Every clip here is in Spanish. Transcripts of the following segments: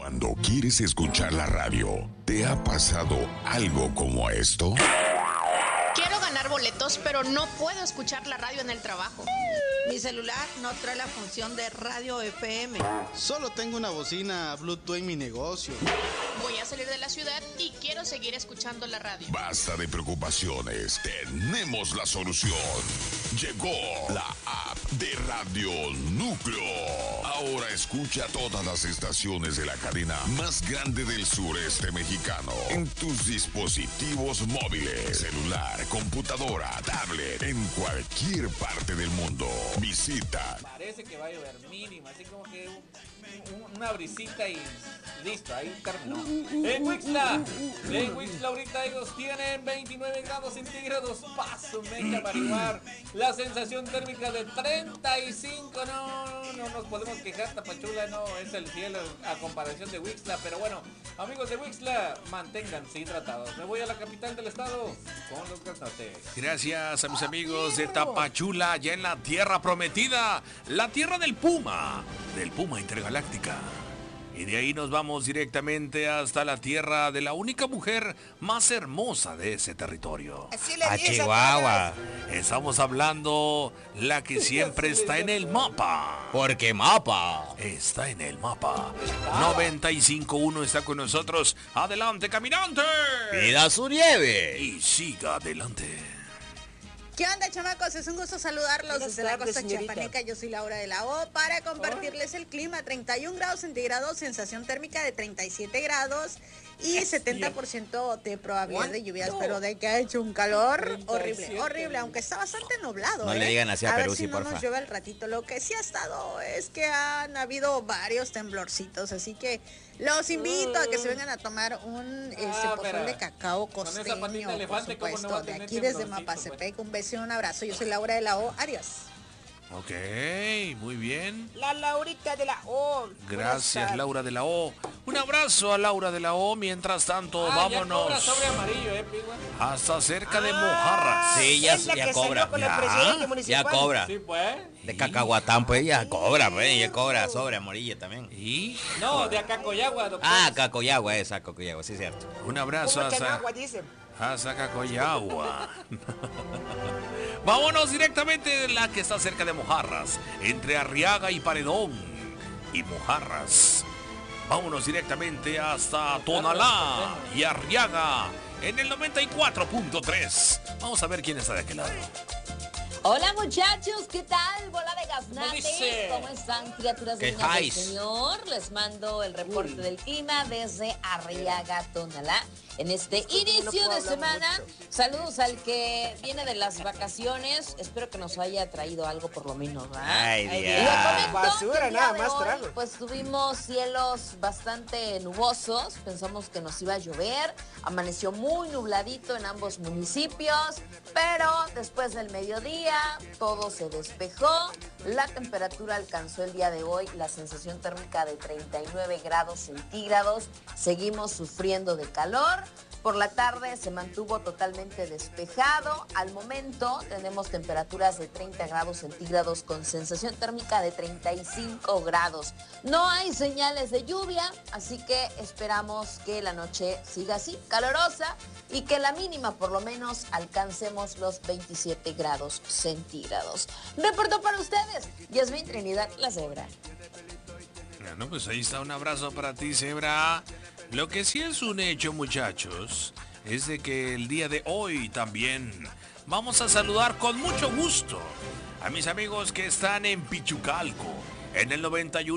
Cuando quieres escuchar la radio, ¿te ha pasado algo como esto? Quiero ganar boletos, pero no puedo escuchar la radio en el trabajo. Mi celular no trae la función de radio FM. Solo tengo una bocina Bluetooth en mi negocio. Voy a salir de la ciudad y quiero seguir escuchando la radio. Basta de preocupaciones, tenemos la solución. Llegó la app de Radio Núcleo. Ahora escucha todas las estaciones de la cadena más grande del sureste mexicano en tus dispositivos móviles, celular, computadora, tablet, en cualquier parte del mundo. Visita. Parece que va a llover mínimo, así como que una brisita y listo, ahí terminó. En Wixla ahorita ellos tienen 29 grados centígrados, paso mecha para igual. La sensación térmica de 35, no nos podemos quejar, Tapachula no es el cielo a comparación de Wixla, pero bueno, amigos de Wixla, manténganse hidratados. Me voy a la capital del estado con los Casnotes. Gracias a mis amigos de Tapachula, ya en la tierra prometida, la tierra del Puma Intergaláctica. Y de ahí nos vamos directamente hasta la tierra de la única mujer más hermosa de ese territorio. A Chihuahua. Estamos hablando la que siempre está en el mapa. Porque mapa está en el mapa. 95.1 está con nosotros. Adelante, caminante. Pida su nieve Y siga adelante. ¿Qué onda, chamacos? Es un gusto saludarlos desde la costa chiapaneca. Yo soy Laura de la O para compartirles el clima. 31 grados centígrados, sensación térmica de 37 grados y 70% de probabilidad de lluvias, pero de que ha hecho un calor horrible, aunque está bastante nublado. No le digan así a Perú, ver si no porfa. nos llueve al ratito. Lo que sí ha estado es que han habido varios temblorcitos, así que los invito a que se vengan a tomar un pozol de cacao costeño, por supuesto, de aquí desde Mapasepec. Un beso y un abrazo. Yo soy Laura de la O. Adiós. Ok, muy bien. La Laurita de la O. Gracias, Laura de la O. Un abrazo a Laura de la O. Mientras tanto, vámonos. Ya cobra sobre amarillo, hasta cerca de Mojarras. Sí, ya cobra. Ya cobra. Sí, pues. De Cacahuatán, pues ya cobra, pues. Ya cobra sobre amarillo también. ¿Y? No, de Acacoyagua, doctor. Cacoyagua, Cacoyagua, sí, cierto. Un abrazo hasta Cacoyagua. Vámonos directamente de la que está cerca de Mojarras, entre Arriaga y Paredón y Mojarras. Vámonos directamente hasta Tonalá y Arriaga en el 94.3. Vamos a ver quién está de aquel lado. Hola muchachos, ¿qué tal? Bola de gaznate. ¿Cómo están, criaturas divinas del Señor? Les mando el reporte del clima desde Arriaga, Tonalá. En este inicio de semana, saludos al que viene de las vacaciones. Espero que nos haya traído algo por lo menos, ¿verdad? Ay, Dios. Basura, nada más trago. Pues tuvimos cielos bastante nubosos. Pensamos que nos iba a llover. Amaneció muy nubladito en ambos municipios. Pero después del mediodía, todo se despejó. La temperatura alcanzó el día de hoy la sensación térmica de 39 grados centígrados. Seguimos sufriendo de calor. Por la tarde se mantuvo totalmente despejado. Al momento tenemos temperaturas de 30 grados centígrados con sensación térmica de 35 grados. No hay señales de lluvia, así que esperamos que la noche siga así, calorosa, y que la mínima por lo menos alcancemos los 27 grados centígrados. Reporto para ustedes, Yasmín Trinidad, la Cebra. Bueno, pues ahí está, un abrazo para ti, Cebra. Lo que sí es un hecho, muchachos, es de que el día de hoy también vamos a saludar con mucho gusto a mis amigos que están en Pichucalco, en el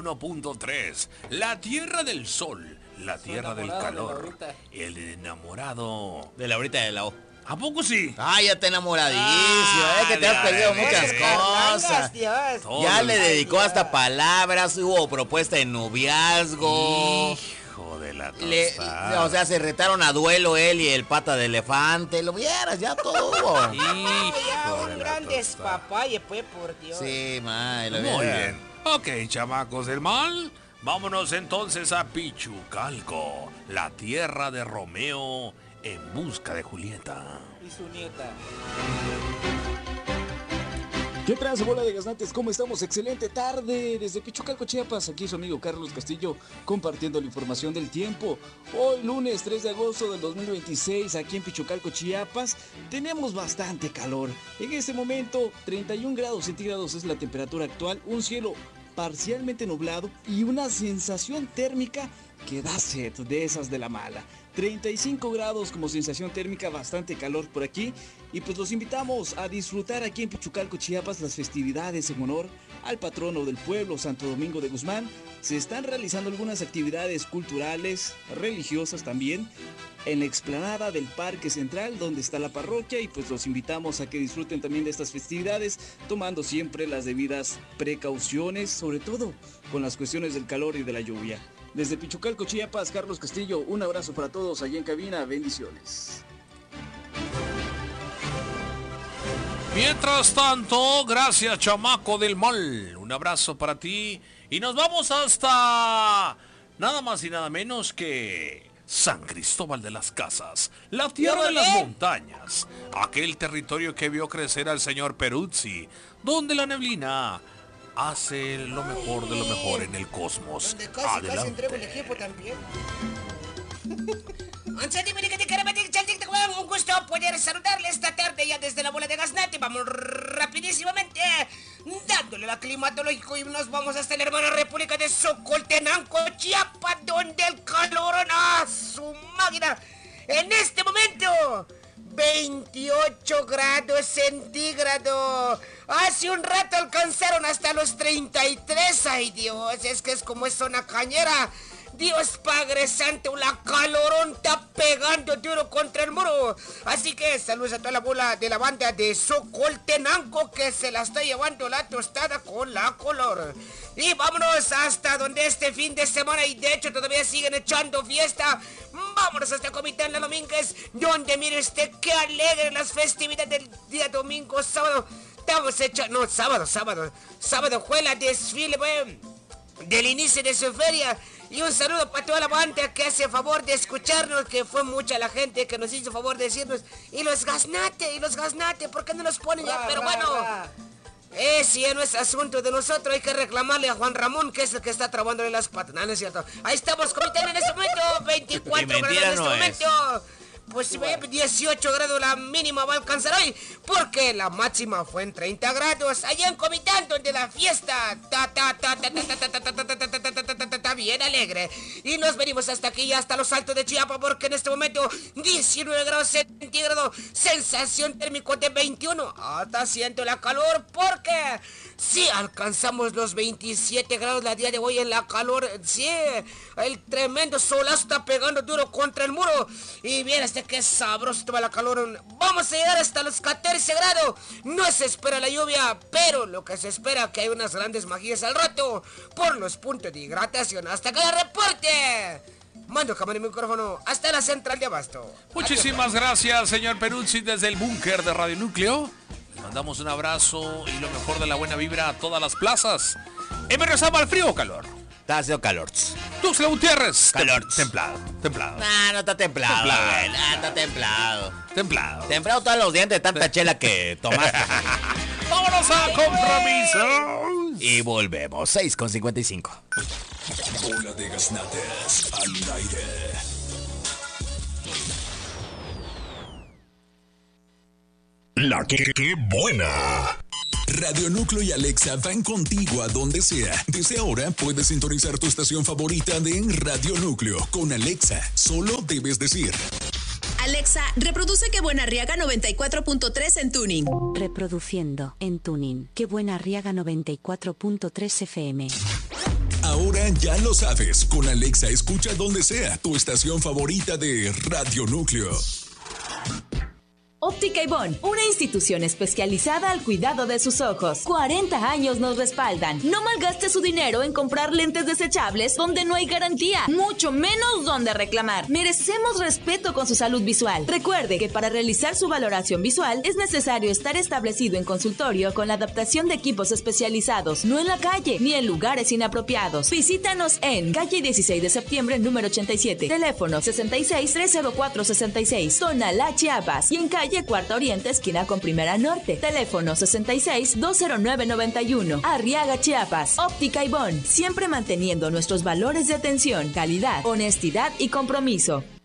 91.3, la tierra del sol, la tierra del calor, el enamorado De Laurita de la O. ¿A poco sí? Ya te enamoradísimo, que te has perdido muchas cosas. Ya le dedicó hasta palabras, hubo propuesta de noviazgo. Hijo de la tostada. O sea, se retaron a duelo él y el pata de elefante. Lo vieras, ya todo hubo. Ya un gran despapalle, pues, por Dios. Sí, mae, lo Muy vieras. bien. Ok, chamacos del mal. Vámonos entonces a Pichucalco, la tierra de Romeo en busca de Julieta. Y su nieta. ¿Qué traza, bola de gaznates? ¿Cómo estamos? Excelente tarde desde Pichucalco, Chiapas. Aquí su amigo Carlos Castillo compartiendo la información del tiempo. Hoy lunes 3 de agosto del 2026 aquí en Pichucalco, Chiapas tenemos bastante calor. En este momento 31 grados centígrados es la temperatura actual, un cielo parcialmente nublado y una sensación térmica que da sed de esas de la mala. 35 grados como sensación térmica, bastante calor por aquí. Y pues los invitamos a disfrutar aquí en Pichucalco, Chiapas, las festividades en honor al patrono del pueblo, Santo Domingo de Guzmán. Se están realizando algunas actividades culturales, religiosas también, en la explanada del Parque Central, donde está la parroquia, y pues los invitamos a que disfruten también de estas festividades, tomando siempre las debidas precauciones, sobre todo con las cuestiones del calor y de la lluvia. Desde Pichucalco, Chiapas, Carlos Castillo, un abrazo para todos allá en cabina, bendiciones. Mientras tanto, gracias, chamaco del mal, un abrazo para ti, y nos vamos hasta nada más y nada menos que San Cristóbal de las Casas, la tierra de las montañas, aquel territorio que vio crecer al señor Peruzzi, donde la neblina hace lo mejor de lo mejor en el cosmos. Donde casi entrego el equipo también. Un gusto poder saludarle esta tarde ya desde la bola de gaznate. Vamos rapidísimamente dándole la climatológico y nos vamos hasta la hermana República de Socoltenango, Chiapas, donde el calor a su máquina en este momento 28 grados centígrados. Hace un rato alcanzaron hasta los 33. Ay Dios, es que es como es zona cañera. Dios Padre Santo, la calorón está pegando duro contra el muro. Así que saludos a toda la bola de la banda de Socoltenango que se la está llevando la tostada con la color. Y vámonos hasta donde este fin de semana, y de hecho todavía siguen echando fiesta. Vámonos hasta Comitán La Domínguez, donde mire usted qué alegre las festividades del día domingo, sábado. Estamos echando, no, sábado fue la desfile, del inicio de su feria. Y un saludo para toda la banda que hace favor de escucharnos, que fue mucha la gente que nos hizo favor de decirnos, y los gaznates, ¿por qué no los ponen ya? Pero bueno, ese ya no es asunto de nosotros, hay que reclamarle a Juan Ramón, que es el que está trabándole las patas, ¿no es cierto? Ahí estamos comentando en este momento, 24 grados en este momento. Pues 18 grados la mínima va a alcanzar hoy, porque la máxima fue en 30 grados allá en Comitán, donde la fiesta está bien alegre. Y nos venimos hasta aquí, hasta los Altos de Chiapas, porque en este momento 19 grados centígrados, sensación térmica de 21. Hasta siento la calor, porque sí alcanzamos los 27 grados la día de hoy en la calor. Sí, el tremendo solazo está pegando duro contra el muro. Y bien, que sabroso toma la calor. Vamos a llegar hasta los 14 grados. No se espera la lluvia, pero lo que se espera que hay unas grandes magías al rato por los puntos de hidratación. Hasta acá el reporte. Mando cámara y micrófono hasta la central de Abasto. Muchísimas gracias, señor Peruzzi, desde el búnker de Radio Núcleo. Les mandamos un abrazo y lo mejor de la buena vibra a todas las plazas. ¿Empezamos al frío o calor? Está haciendo calor. Tuxtla Gutiérrez. Calor. Templado. No está templado. Está templado. Templado todos los dientes de tanta chela que tomaste. Vámonos a compromiso. Y volvemos. 6:55. Bola de gaznates al aire. La que buena. Radio Núcleo y Alexa van contigo a donde sea. Desde ahora puedes sintonizar tu estación favorita de Radio Núcleo con Alexa. Solo debes decir: Alexa, reproduce Que Buena Arriaga 94.3 en tuning. Reproduciendo en tuning Que Buena Arriaga 94.3 FM. Ahora ya lo sabes. Con Alexa escucha donde sea tu estación favorita de Radio Núcleo. Óptica Ibón, una institución especializada al cuidado de sus ojos. 40 años nos respaldan. No malgaste su dinero en comprar lentes desechables donde no hay garantía, mucho menos donde reclamar. Merecemos respeto con su salud visual. Recuerde que para realizar su valoración visual es necesario estar establecido en consultorio con la adaptación de equipos especializados, no en la calle ni en lugares inapropiados. Visítanos en calle 16 de septiembre, número 87, teléfono 66-304-66, Tonalá, Chiapas, y en calle calle Cuarta Oriente, esquina con Primera Norte. Teléfono 66-209-91. Arriaga, Chiapas. Óptica Ibón, siempre manteniendo nuestros valores de atención, calidad, honestidad y compromiso.